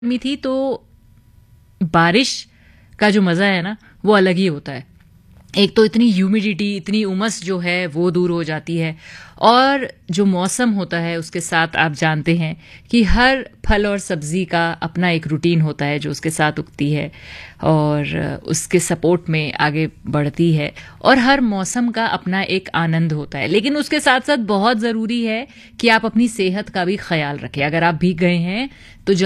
गर्मी थी तो बारिश का जो मज़ा है ना वो अलग ही होता है। एक तो इतनी ह्यूमिडिटी, इतनी उमस जो है वो दूर हो जाती है और जो मौसम होता है उसके साथ आप जानते हैं कि हर फल और सब्ज़ी का अपना एक रूटीन होता है जो उसके साथ उगती है और उसके सपोर्ट में आगे बढ़ती है और हर मौसम का अपना एक आनंद होता है। लेकिन उसके साथ-साथ बहुत ज़रूरी है कि आप अपनी सेहत का भी ख़्याल रखें। अगर आप भीग गए हैं तो